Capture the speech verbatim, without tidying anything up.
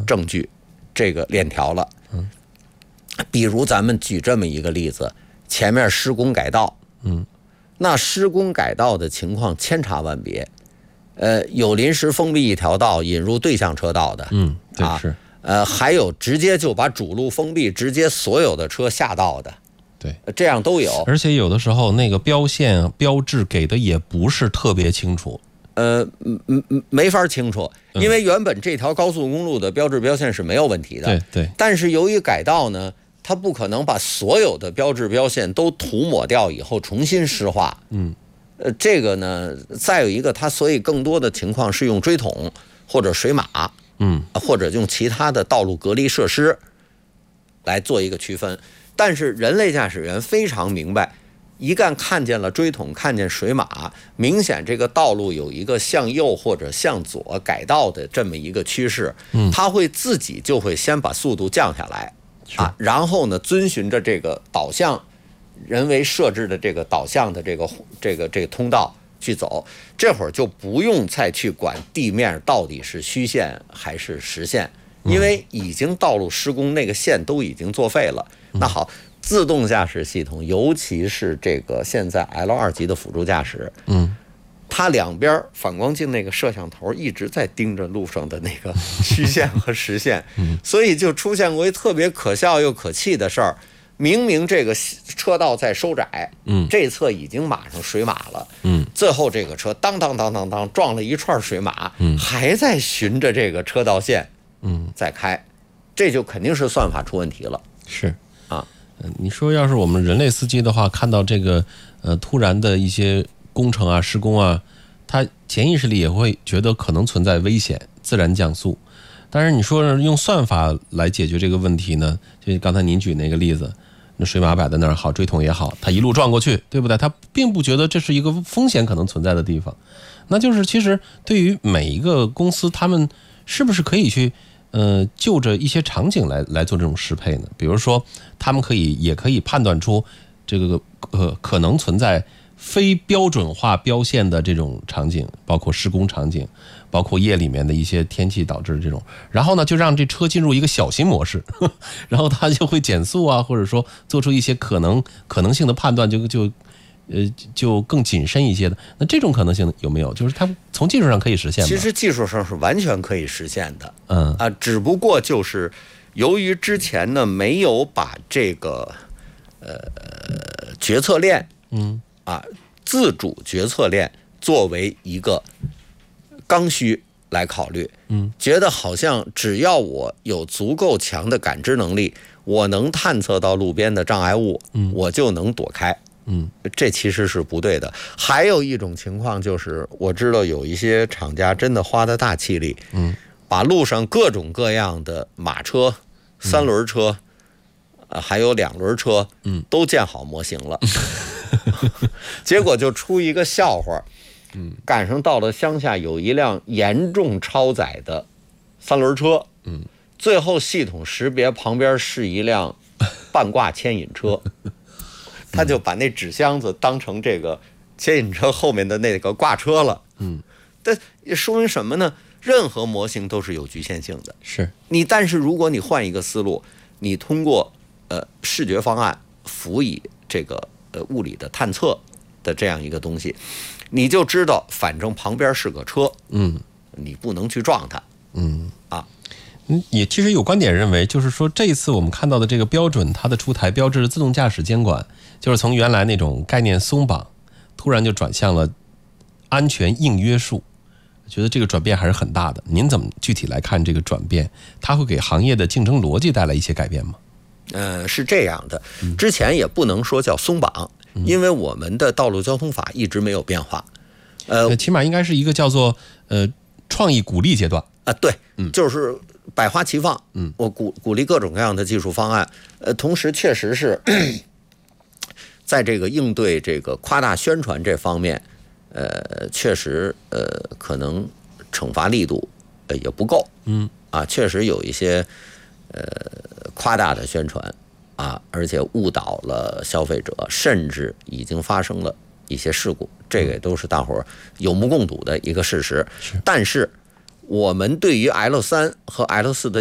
证据这个链条了。嗯，比如咱们举这么一个例子，前面施工改道， 嗯， 那施工改道的情况千差万别，呃，有临时封闭一条道引入对向车道的， 嗯，对啊， 是， 呃，还有直接就把主路封闭，直接所有的车下道的， 对， 这样都有。 而且有的时候那个标线标志给的也不是特别清楚。 呃，嗯嗯，没法清楚，因为原本这条高速公路的标志标线是没有问题的， 对对。 但是由于改道呢，它不可能把所有的标志标线都涂抹掉以后重新施画。 嗯， 呃，这个呢，再有一个，它所以更多的情况是用锥桶或者水马， 嗯， 或者用其他的道路隔离设施来做一个区分。但是人类驾驶员非常明白，一旦看见了锥桶，看见水马，明显这个道路有一个向右或者向左改道的这么一个趋势， 嗯， 他会自己就会先把速度降下来，啊，然后呢，遵循着这个导向人为设置的这个导向的这个这个这个通道去走，这会儿就不用再去管地面到底是虚线还是实线，因为已经道路施工那个线都已经作废了。那好。自动驾驶系统，尤其是这个现在 L 二 级的辅助驾驶， 嗯， 它两边反光镜那个摄像头一直在盯着路上的那个虚线和实线， 嗯， 所以就出现过一特别可笑又可气的事儿。明明这个车道在收窄， 嗯， 这侧已经码上水马了， 嗯， 最后这个车当当当当当撞了一串水马， 嗯， 还在循着这个车道线， 嗯， 在开，这就肯定是算法出问题了。 是啊。 你说要是我们人类司机的话，看到这个呃突然的一些工程啊、施工啊，他潜意识里也会觉得可能存在危险，自然降速。但是你说用算法来解决这个问题呢？就刚才您举那个例子，那水马摆在那儿好，锥桶也好，他一路撞过去，对不对？他并不觉得这是一个风险可能存在的地方。那就是其实对于每一个公司，他们是不是可以去呃，就着一些场景来来做这种适配呢？比如说，他们可以也可以判断出这个呃可能存在非标准化标线的这种场景，包括施工场景，包括夜里面的一些天气导致的这种，然后呢，就让这车进入一个小型模式，呵呵然后它就会减速啊，或者说做出一些可能可能性的判断，就就。呃，就更谨慎一些的，那这种可能性有没有？就是它从技术上可以实现吗？ 其实技术上是完全可以实现的， 嗯啊，只不过就是由于之前呢没有把这个呃决策链， 嗯啊自主决策链作为一个刚需来考虑， 嗯， 觉得好像只要我有足够强的感知能力，我能探测到路边的障碍物， 嗯， 我就能躲开。 嗯， 这其实是不对的。还有一种情况就是，我知道有一些厂家真的花的大气力， 嗯， 把路上各种各样的马车、三轮车，呃，还有两轮车， 嗯， 都建好模型了，结果就出一个笑话， 嗯， 赶上到了乡下有一辆严重超载的三轮车， 嗯， 最后系统识别旁边是一辆半挂牵引车。他就把那纸箱子当成这个牵引车后面的那个挂车了。 嗯， 这说明什么呢？任何模型都是有局限性的。 是你，但是如果你换一个思路，你通过呃视觉方案辅以这个呃物理的探测的这样一个东西，你就知道，反正旁边是个车， 嗯， 你不能去撞它。 嗯啊。 嗯，也其实有观点认为，就是说这一次我们看到的这个标准，它的出台标志自动驾驶监管，就是从原来那种概念松绑，突然就转向了安全硬约束。觉得这个转变还是很大的。您怎么具体来看这个转变？它会给行业的竞争逻辑带来一些改变吗？ 呃，是这样的，之前也不能说叫松绑， 嗯、 因为我们的道路交通法一直没有变化。 呃，起码应该是一个叫做呃创意鼓励阶段啊，对， 嗯， 就是百花齐放， 嗯， 我鼓鼓励各种各样的技术方案，呃，同时确实是在这个应对这个夸大宣传这方面，呃，确实呃可能惩罚力度呃也不够， 嗯， 啊，确实有一些呃夸大的宣传啊，而且误导了消费者，甚至已经发生了一些事故，这个也都是大伙儿有目共睹的一个事实。但是我们对于 L 三和 L 四的